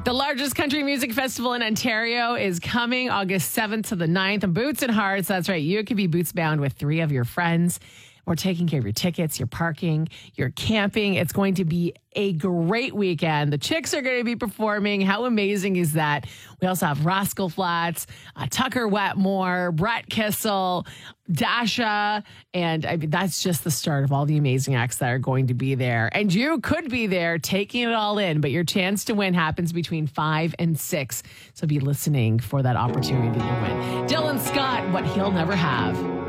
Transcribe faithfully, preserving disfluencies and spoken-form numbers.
The largest country music festival in Ontario is coming August seventh to the ninth. And Boots and Hearts, that's right. You could be boots bound with three of your friends. We're taking care of your tickets, your parking, your camping. It's going to be a great weekend. The Chicks are going to be performing. How amazing is that? We also have Rascal Flatts, uh, Tucker Wetmore, Brett Kissel, Dasha. And I mean, that's just the start of all the amazing acts that are going to be there. And you could be there taking it all in, but your chance to win happens between five and six. So be listening for that opportunity to win. Dylan Scott, What He'll Never Have.